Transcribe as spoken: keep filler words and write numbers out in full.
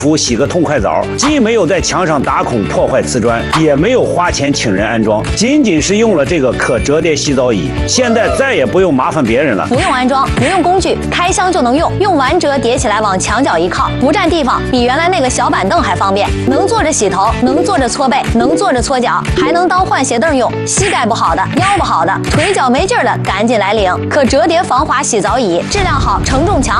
服洗个痛快澡，既没有在墙上打孔破坏瓷砖，也没有花钱请人安装，仅仅是用了这个可折叠洗澡椅，现在再也不用麻烦别人了。 不用安装，不用工具，开箱就能用，用完折叠起来往墙角一靠，不占地方，比原来那个小板凳还方便。能坐着洗头，能坐着搓背，能坐着搓脚，还能当换鞋凳用。膝盖不好的、腰不好的、腿脚没劲儿的，赶紧来领可折叠防滑洗澡椅，质量好，承重强，